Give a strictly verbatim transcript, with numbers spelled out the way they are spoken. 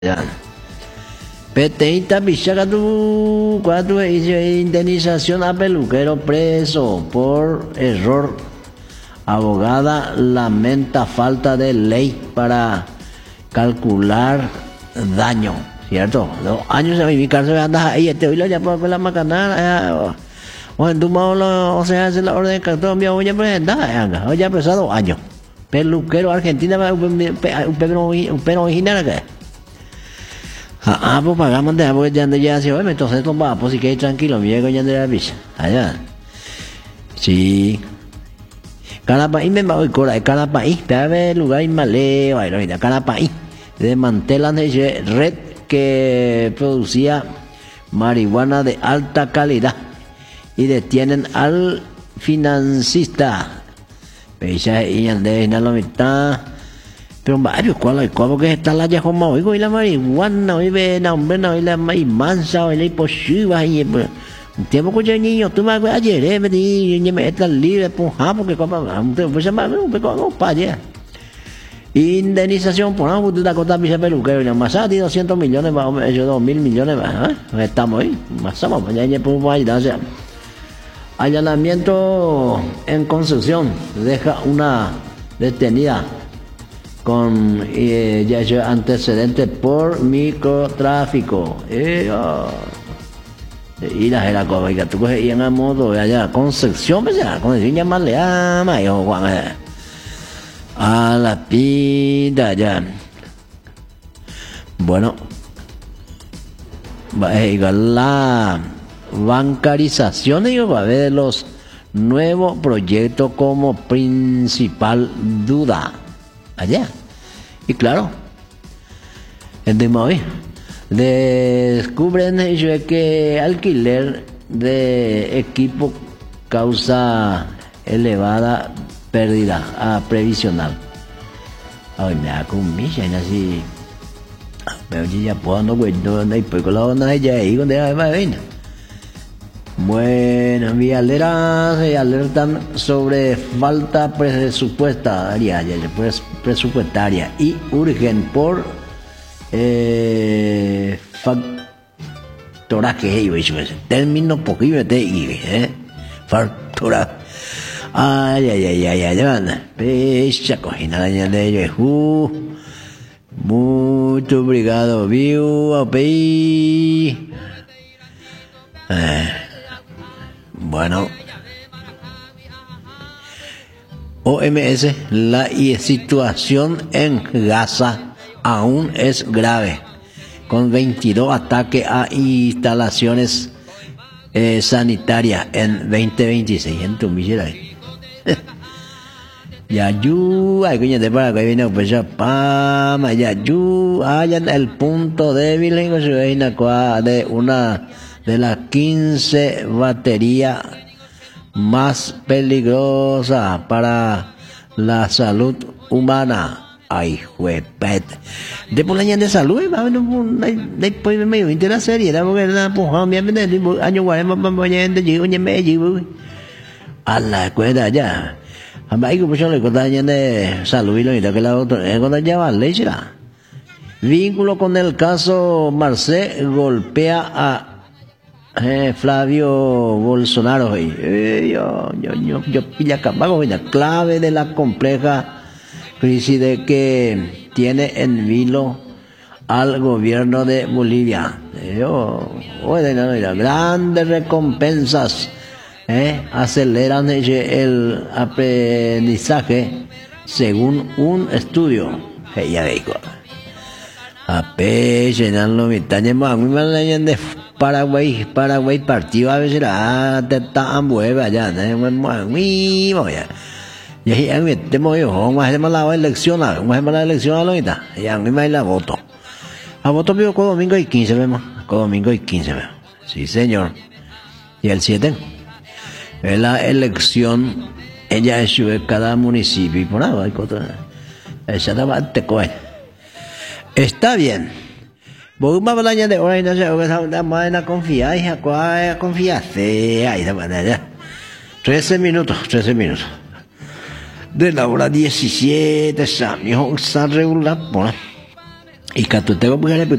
Ya. Peteita pichaca tu cuatro dice indemnización a peluquero preso por error. Abogada lamenta falta de ley para calcular daño, ¿cierto? Dos años a mi cárcel andas ahí, te oílo ya por la macanada, o en tu modo, o sea, hace la orden de cartón, mi abuela presenta, o ya pesado años. Peluquero Argentina, un pelo original acá. Ah, ah, pues pagamos de porque ya ando ya así, oye, entonces tomaba, pues si que tranquilo, me llego ya de la bicha, allá. Sí. Cada país me va a cora, cada país, cada lugar maleo, ahí lo cada país desmantelan red que producía marihuana de alta calidad y detienen al financista. Pecha y ande en la mitad. Pero varios, ¿cuál hay? ¿Cómo que está la yajoma? Oigo, y la marihuana, hoy ven, hombre, no, y la mansa, hoy la hiposhiva, y un tiempo que yo niño, tú me hagas ayer, me di, y me estás libre, pues, ah, porque como, pues, se me hago un poco, para allá. Indemnización por algo, tú te acostas a peluquero, y la masa de doscientos millones, más o menos, yo dos mil millones más, ¿eh? Estamos ahí, más vamos, ya, ya, pues, ayudar, o sea. Allanamiento en Concepción, deja una detenida con eh, ya hecho antecedentes por microtráfico. Eh, oh. Y la era como que tú coges y en la moto allá Concepción, pues ya, Concepción ya más le ama, hijo Juan. A la pinta ya. Bueno, va a llegar la bancarización y va a ver los nuevos proyectos como principal duda. Allá. Y claro, en Dimaví descubren que alquiler de equipo causa elevada pérdida a previsional. Ay, me da con misa y así. Pero ya puedo no güey, no hay pues con la onda ya ahí donde va a venir. Bueno, vialeras se alertan sobre falta presupuestaria, presupuestaria y urgen por eh, factoraje, término poquito eh, factura. Ay, ay, ay, ay, ay, ay, pecha cojina de ellos, uh, mucho obrigado, viu, api. Eh. Bueno, O M S, la situación en Gaza aún es grave, con veintidós ataques a instalaciones eh, sanitarias en veinte veintiséis. En tu misera. Ya yu, ay coño de para que viene pues ya pama, ya yu, hayan el punto débil de una de las quince baterías más peligrosas para la salud humana. Ay, juepet. Después la de salud, va a haber un, después me medio interesa serie, era porque era pujado, me había venido año guarema, mamá, ya en de allí, oye, me allí, a la cuenta ya. A mí, como yo le contaba ya de salud y lo que la otra, es cuando ya va leche. Vínculo con el caso Marcé golpea a Eh, Flavio Bolsonaro, eh, yo, yo, yo, yo pilla capago, clave de la compleja crisis de que tiene en vilo al gobierno de Bolivia. Eh, yo, oye, no, no, grandes recompensas eh, aceleran el aprendizaje según un estudio. Eh, ya digo, a pe llenarlo mitad de más, muy mal de Paraguay, Paraguay partido a veces ah te tan buena allá, no muy muy y ahí me temo yo, vamos a hacer la elección, vamos a hacer la elección a lo mitad, y a mí me la voto. A voto vivo con domingo y quince, vemos, con domingo y quince, vemos. Sí, señor. Y el siete, es la elección, ella es cada municipio y por ahí hay cosas. Exactamente, coge. Está bien. Vos me hablas de hora y no sé, que más en la confianza, hija, cuál confianza, ahí de manera. trece minutos, trece minutos. De la hora diecisiete, Sam, hijo, está regular, bueno. y catutego porque